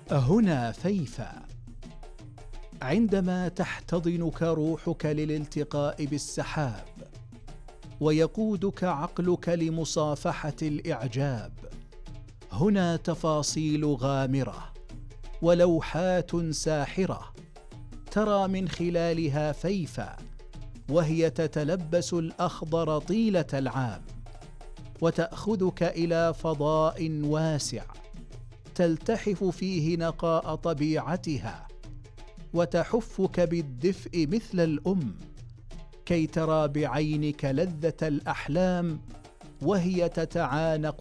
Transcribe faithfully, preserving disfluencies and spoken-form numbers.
هنا فيفا. عندما تحتضنك روحك للالتقاء بالسحاب، ويقودك عقلك لمصافحة الإعجاب، هنا تفاصيل غامرة ولوحات ساحرة، ترى من خلالها فيفا وهي تتلبس الأخضر طيلة العام، وتأخذك إلى فضاء واسع تلتحف فيه نقاء طبيعتها، وتحفك بالدفء مثل الأم، كي ترى بعينك لذة الأحلام وهي تتعانق